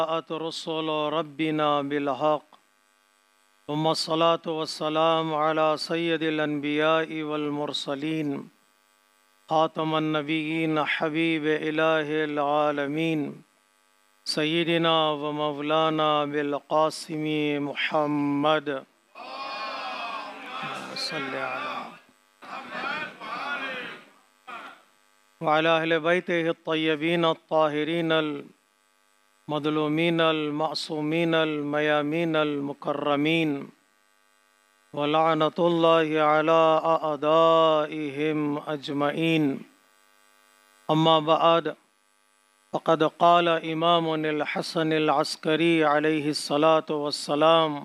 رسول ربنا بالحق ثم الصلاة والسلام على سيد الأنبياء والمرسلين خاتم النبيين حبيب إله العالمين سيدنا ومولانا بالقاسم محمد صل على وعلى أهل بيته الطيبين الطاهرين المظلومين المعصومين الميامين المكرمين ولعنة الله على أعدائهم أجمعين. أما بعد، فقد قال إمام الحسن العسكري عليه الصلاة والسلام: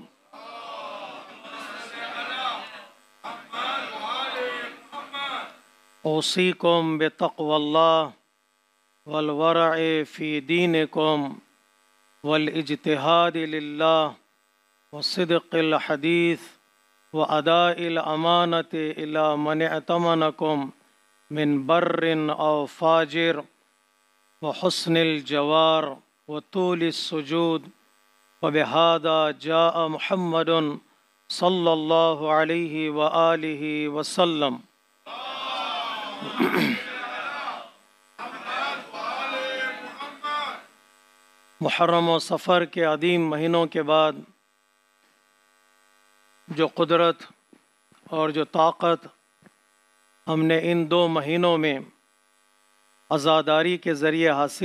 أوصيكم بتقوى الله والورع في دينكم والاجتهاد لله وصدق الحديث وأداء الأمانة إلى من ائتمنكم من بر أو فاجر وحسن الجوار وطول السجود. وبهذا جاء محمد صلى الله عليه وآله وسلم. محرم و سفر کے عظیم مہینوں کے بعد جو قدرت اور جو طاقت ہم نے ان 2 مہینوں میں عزاداری کے ذریعے حاصل